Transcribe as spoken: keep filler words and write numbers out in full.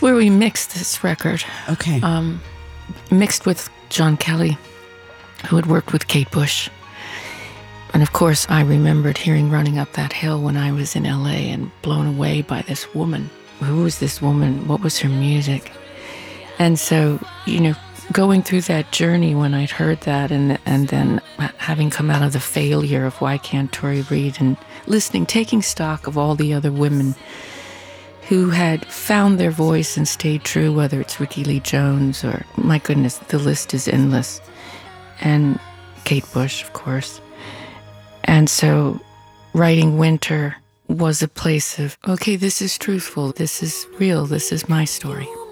where we mixed this record. Okay. Um, mixed with John Kelly, who had worked with Kate Bush. And of course, I remembered hearing Running Up That Hill when I was in L A and blown away by this woman. Who was this woman? What was her music? And so, you know, going through that journey when I'd heard that and and then having come out of the failure of Why Can't Tori Read and listening, taking stock of all the other women who had found their voice and stayed true, whether it's Rickie Lee Jones or, my goodness, the list is endless. And Kate Bush, of course. And so writing Winter was a place of, okay, this is truthful, this is real, this is my story.